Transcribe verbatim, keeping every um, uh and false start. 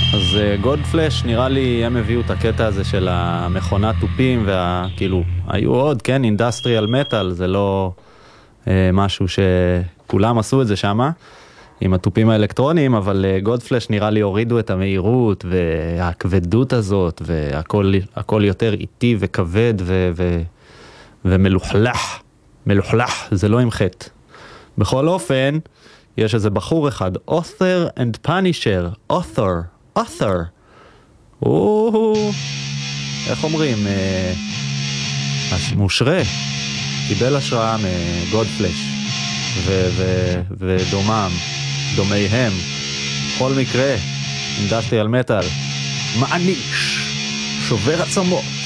אז גודפלש, נראה לי הם הביאו את הקטע הזה של המכונת טופים, וכאילו, היו עוד, כן, אינדסטריאל מטל, זה לא אה, משהו שכולם עשו את זה שמה, עם הטופים האלקטרוניים, אבל גודפלש נראה לי הורידו את המהירות, והכבדות הזאת, והכל הכל יותר איטי וכבד, ו, ו, ומלוכלך, מלוכלך, זה לא עם חטא. בכל אופן, יש איזה בחור אחד, author and punisher, author, author. הוא, איך אומרים, מושרה, קיבל השראה מגודפלש, ודומם, דומיהם. בכל מקרה, אינדסטריאל מטל, מעניש, שובר עצמות.